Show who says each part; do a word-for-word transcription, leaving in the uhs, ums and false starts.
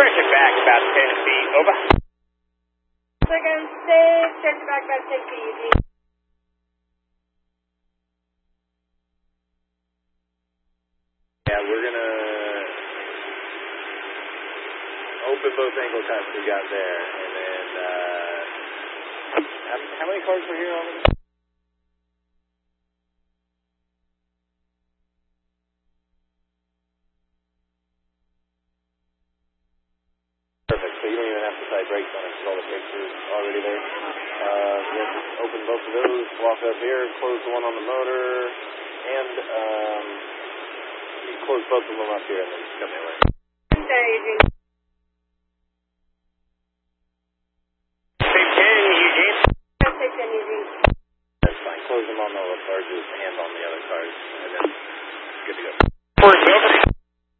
Speaker 1: Correction back about ten feet. Over.
Speaker 2: Second stage, correction back about ten feet.
Speaker 3: Yeah, we're going to open both angle cuts we got there. And then, uh, how, how many cars were here on it? Perfect. So you don't even have to tie brakes on it because all the brakes are already there. Uh, yeah, just open both of those, walk up here, close the one on the motor, and um, you close both of them up here and then just come that way.
Speaker 2: Staging.